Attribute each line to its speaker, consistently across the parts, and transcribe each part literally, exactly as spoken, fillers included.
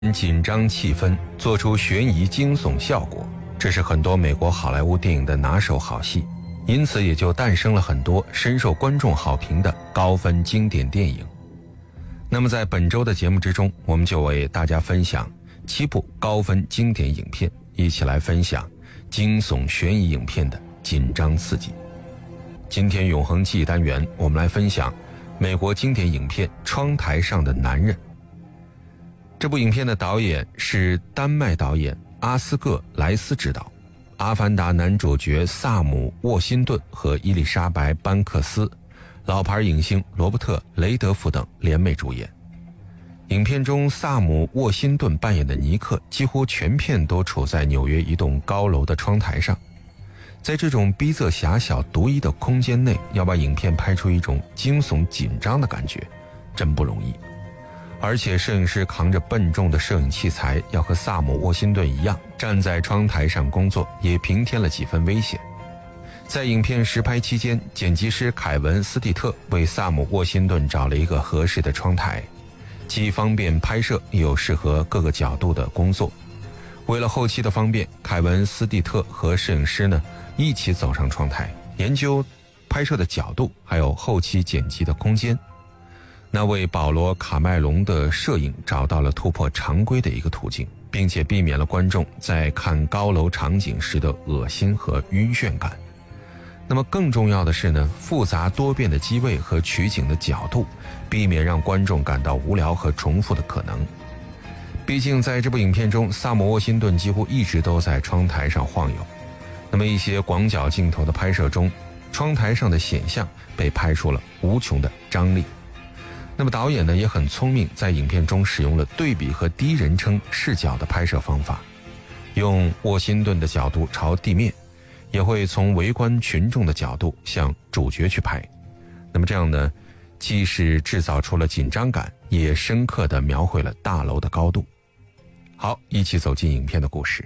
Speaker 1: 紧张气氛，做出悬疑惊悚效果，这是很多美国好莱坞电影的拿手好戏，因此也就诞生了很多深受观众好评的高分经典电影。那么在本周的节目之中，我们就为大家分享七部高分经典影片，一起来分享惊悚悬疑影片的紧张刺激。今天永恒记忆单元，我们来分享美国经典影片《窗台上的男人》。这部影片的导演是丹麦导演阿斯各莱斯执导，阿凡达男主角萨姆沃辛顿和伊丽莎白班克斯，老牌影星罗伯特雷德福等联袂主演。影片中萨姆沃辛顿扮演的尼克几乎全片都处在纽约一栋高楼的窗台上，在这种逼仄狭小独一的空间内，要把影片拍出一种惊悚紧张的感觉真不容易。而且摄影师扛着笨重的摄影器材，要和萨姆沃辛顿一样站在窗台上工作，也平添了几分危险。在影片实拍期间，剪辑师凯文斯蒂特为萨姆沃辛顿找了一个合适的窗台，既方便拍摄，也有适合各个角度的工作。为了后期的方便，凯文斯蒂特和摄影师呢一起走上窗台，研究拍摄的角度，还有后期剪辑的空间。那为保罗·卡麦隆的摄影找到了突破常规的一个途径，并且避免了观众在看高楼场景时的恶心和晕眩感。那么更重要的是呢，复杂多变的机位和取景的角度，避免让观众感到无聊和重复的可能。毕竟在这部影片中，萨姆沃辛顿几乎一直都在窗台上晃悠。那么一些广角镜头的拍摄中，窗台上的显像被拍出了无穷的张力。那么导演呢也很聪明，在影片中使用了对比和第一人称视角的拍摄方法，用沃辛顿的角度朝地面，也会从围观群众的角度向主角去拍。那么这样呢，既是制造出了紧张感，也深刻地描绘了大楼的高度。好，一起走进影片的故事。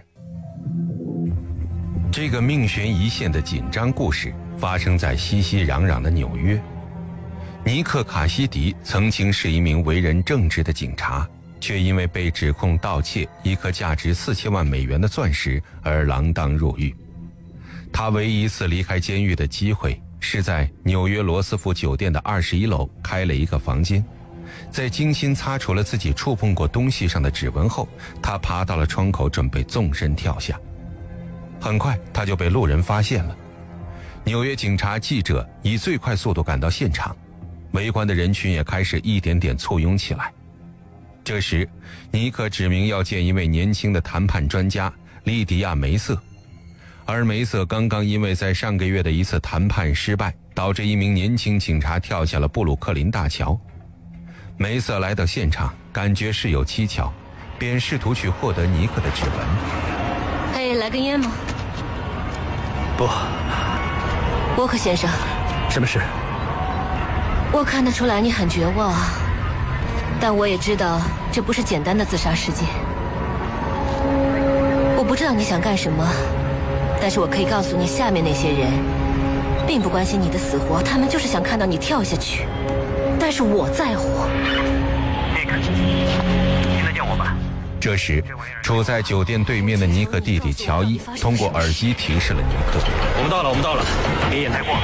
Speaker 1: 这个命悬一线的紧张故事发生在熙熙攘攘的纽约。尼克·卡西迪曾经是一名为人正直的警察，却因为被指控盗窃一颗价值四千万美元的钻石而锒铛入狱。他唯一一次离开监狱的机会是在纽约罗斯福酒店的二十一楼开了一个房间，在精心擦除了自己触碰过东西上的指纹后，他爬到了窗口准备纵身跳下。很快他就被路人发现了，纽约警察记者以最快速度赶到现场，围观的人群也开始一点点簇拥起来。这时尼克指明要见一位年轻的谈判专家莉迪亚·梅瑟，而梅瑟刚刚因为在上个月的一次谈判失败，导致一名年轻警察跳下了布鲁克林大桥。梅瑟来到现场，感觉事有蹊跷，便试图去获得尼克的指纹。
Speaker 2: 嘿，来根烟吗？
Speaker 3: 不。
Speaker 2: 沃克先生，
Speaker 3: 什么事？
Speaker 2: 我看得出来你很绝望，但我也知道这不是简单的自杀事件。我不知道你想干什么，但是我可以告诉你，下面那些人并不关心你的死活，他们就是想看到你跳下去。但是我在乎。
Speaker 3: 尼克，听得见我吧？
Speaker 1: 这时处在酒店对面的尼克弟弟乔伊通过耳机提示了尼克：
Speaker 3: 我们到了，我们到了，别眼太过。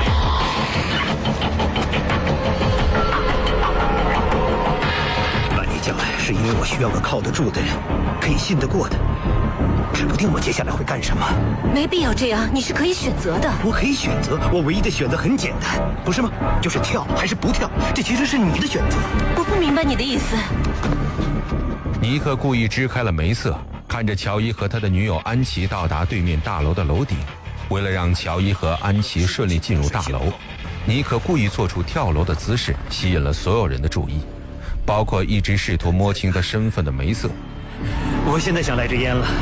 Speaker 3: 把你叫来是因为我需要个靠得住的人，可以信得过的。指不定我接下来会干什么。
Speaker 2: 没必要这样，你是可以选择的。
Speaker 3: 我可以选择，我唯一的选择很简单，不是吗？就是跳还是不跳，这其实是你的选择。
Speaker 2: 我不明白你的意思。
Speaker 1: 尼克故意支开了梅瑟，看着乔伊和他的女友安琪到达对面大楼的楼顶。为了让乔伊和安琪顺利进入大楼，尼克故意做出跳楼的姿势，吸引了所有人的注意，包括一直试图摸清他身份的梅瑟。
Speaker 3: 我现在想来支烟了，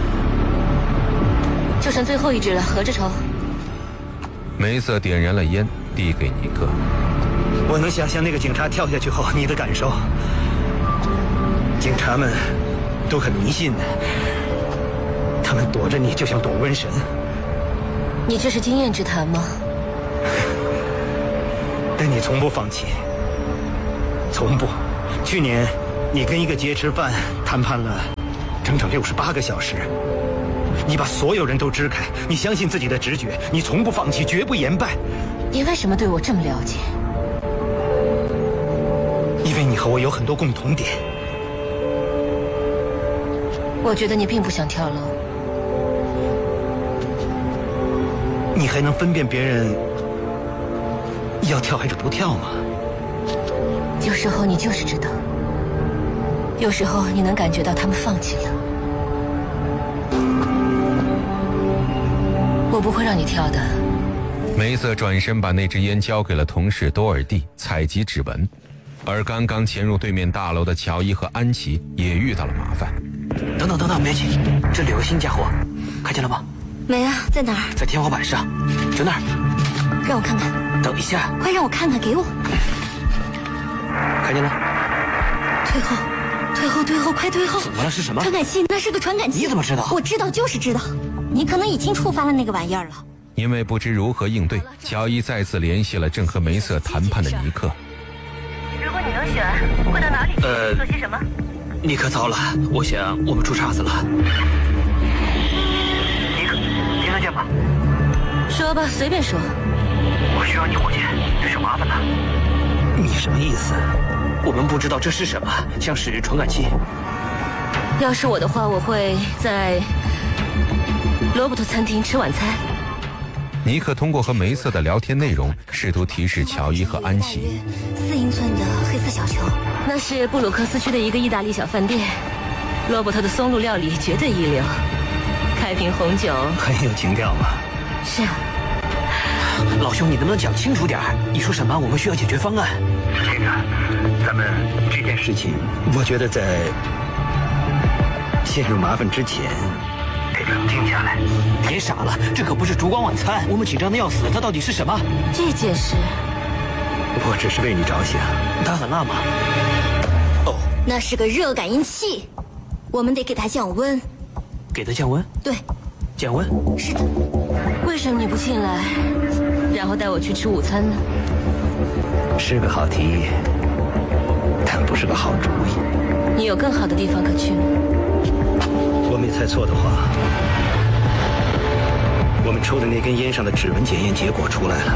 Speaker 2: 就剩最后一支了，合着抽。
Speaker 1: 梅瑟点燃了烟，递给尼克。
Speaker 3: 我能想象那个警察跳下去后你的感受。警察们都很迷信的，他们躲着你就像躲瘟神。
Speaker 2: 你这是经验之谈吗？
Speaker 3: 但你从不放弃，从不。去年你跟一个劫持犯谈判了整整六十八个小时，你把所有人都支开，你相信自己的直觉，你从不放弃，绝不言败。
Speaker 2: 你为什么对我这么了解？
Speaker 3: 因为你和我有很多共同点。
Speaker 2: 我觉得你并不想跳楼。
Speaker 3: 你还能分辨别人要跳还是不跳吗？
Speaker 2: 有时候你就是知道，有时候你能感觉到他们放弃了。我不会让你跳的。
Speaker 1: 梅瑟转身把那支烟交给了同事多尔蒂采集指纹，而刚刚潜入对面大楼的乔伊和安琪也遇到了麻烦。
Speaker 4: 等等等等，别急，这里有个新家伙，看见了吗？
Speaker 2: 没啊，在哪儿？
Speaker 4: 在天花板上，就那儿。
Speaker 2: 让我看看。
Speaker 4: 等一下，
Speaker 2: 快让我看看，给我。
Speaker 4: 看见了？
Speaker 2: 退后，退后，退后，快退后！
Speaker 4: 怎么了？是什么？
Speaker 2: 传感器，那是个传感器。
Speaker 4: 你怎么知道？
Speaker 2: 我知道，就是知道。你可能已经触发了那个玩意儿了。
Speaker 1: 因为不知如何应对，乔伊再次联系了正和梅瑟谈判的尼克。
Speaker 5: 如果你能选，会到哪里去？
Speaker 4: 呃
Speaker 5: 做些什么？
Speaker 4: 尼克，糟了，我想我们出岔子了。
Speaker 5: 尼克，听得见吗？
Speaker 2: 说吧，随便说。
Speaker 5: 我需要你火箭，这是麻烦了。
Speaker 3: 你什么意思？
Speaker 4: 我们不知道这是什么，像是传感器。
Speaker 2: 要是我的话，我会在罗伯特餐厅吃晚餐。
Speaker 1: 尼克通过和梅瑟的聊天内容，试图提示乔伊和安琪。
Speaker 2: 四英寸的黑色小球，那是布鲁克斯区的一个意大利小饭店。罗伯特的松露料理绝对一流，开瓶红酒
Speaker 3: 很有情调嘛。
Speaker 2: 是啊。
Speaker 4: 老兄，你能不能讲清楚点儿？你说什么？我们需要解决方案。
Speaker 3: 先生，咱们这件事情，我觉得在陷入麻烦之前，得冷静下来。
Speaker 4: 别傻了，这可不是烛光晚餐，我们紧张的要死。它到底是什么？
Speaker 2: 这件事，
Speaker 3: 我只是为你着想。
Speaker 4: 它很辣吗？哦，
Speaker 2: 那是个热感应器，我们得给它降温。
Speaker 4: 给它降温？
Speaker 2: 对，
Speaker 4: 降温？
Speaker 2: 是的。为什么你不进来，然后带我去吃午餐呢？
Speaker 3: 是个好提议，但不是个好主意。
Speaker 2: 你有更好的地方可去吗？
Speaker 3: 我没猜错的话，我们抽的那根烟上的指纹检验结果出来了。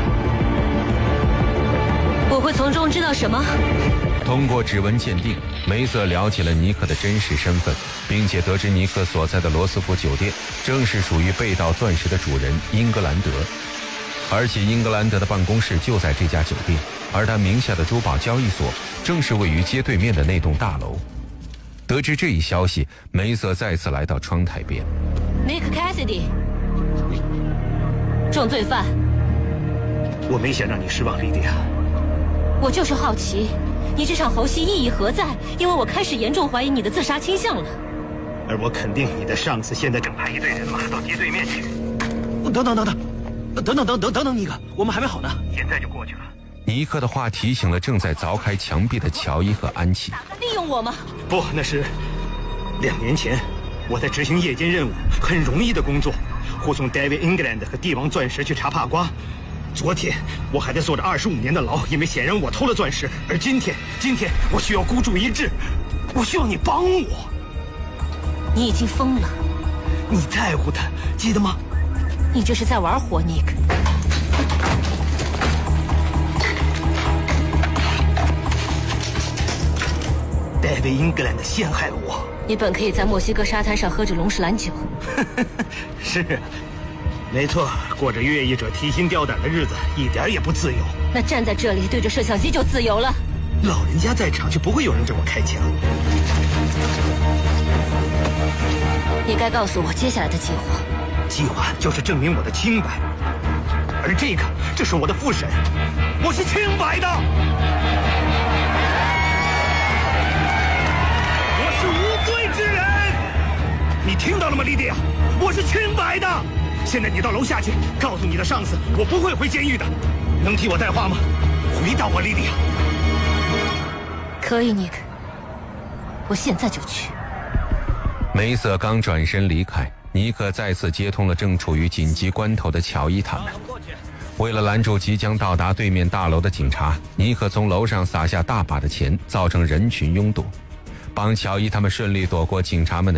Speaker 2: 我会从中知道什么？
Speaker 1: 通过指纹鉴定，梅瑟了解了尼克的真实身份，并且得知尼克所在的罗斯福酒店正是属于被盗钻石的主人英格兰德，而且英格兰德的办公室就在这家酒店，而他名下的珠宝交易所正是位于街对面的那栋大楼。得知这一消息，梅瑟再次来到窗台边。
Speaker 2: Nick Cassidy， 重罪犯。
Speaker 3: 我没想让你失望，莉迪亚。
Speaker 2: 我就是好奇，你这场猴戏意义何在？因为我开始严重怀疑你的自杀倾向了。
Speaker 3: 而我肯定你的上司现在正派一队人马到街对面去。
Speaker 4: 等等等等，等等等等等等，尼克，我们还没好呢。
Speaker 3: 现在就过去了。
Speaker 1: 尼克的话提醒了正在凿开墙壁的乔伊和安琪。
Speaker 2: 打算利用我吗？
Speaker 3: 不，那是两年前我在执行夜间任务，很容易的工作，护送 David England 和帝王钻石去查帕瓜。昨天我还在坐着二十五年的牢，因为显然我偷了钻石。而今天，今天我需要孤注一掷，我需要你帮我。
Speaker 2: 你已经疯了。
Speaker 3: 你在乎他，记得吗？
Speaker 2: 你这是在玩火，尼克。
Speaker 3: David England 陷害了我。
Speaker 2: 你本可以在墨西哥沙滩上喝着龙舌兰酒。
Speaker 3: 是，没错，过着越狱者提心吊胆的日子，一点也不自由。
Speaker 2: 那站在这里对着摄像机就自由了。
Speaker 3: 老人家在场，就不会有人对我开枪。
Speaker 2: 你该告诉我接下来的计划。
Speaker 3: 计划就是证明我的清白，而这个，这是我的复审，我是清白的。我是无罪之人。你听到了吗，莉迪亚？我是清白的。现在你到楼下去，告诉你的上司，我不会回监狱的。能替我带话吗？回答我，莉迪亚。
Speaker 2: 可以，尼克。我现在就去。
Speaker 1: 梅瑟刚转身离开，尼克再次接通了正处于紧急关头的乔伊他们。为了拦住即将到达对面大楼的警察，尼克从楼上撒下大把的钱，造成人群拥堵， 帮乔伊他们顺利躲过警察们的